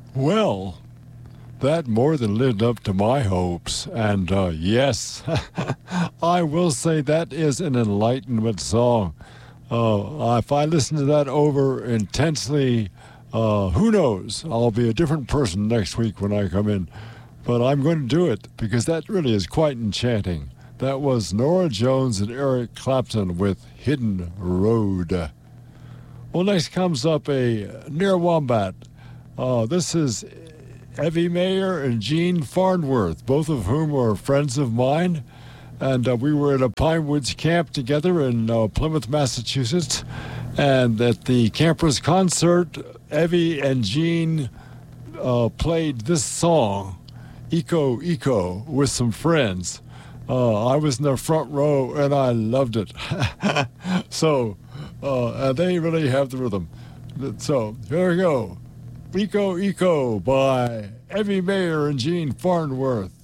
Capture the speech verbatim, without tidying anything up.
Well, that more than lived up to my hopes. And uh, yes, I will say that is an enlightenment song. Uh, if I listen to that over intensely, uh, who knows? I'll be a different person next week when I come in. But I'm going to do it because that really is quite enchanting. That was Norah Jones and Eric Clapton with Hidden Road. Well, next comes up a Near Wombat. Uh, this is Evie Mayer and Gene Farnworth, both of whom are friends of mine. And uh, we were at a Pine Woods camp together in uh, Plymouth, Massachusetts. And at the campers' concert, Evie and Gene uh, played this song, Eco Eco, with some friends. Uh, I was in the front row and I loved it. so uh, and they really have the rhythm. So here we go. Eco Eco by Evie Mayer and Gene Farnworth.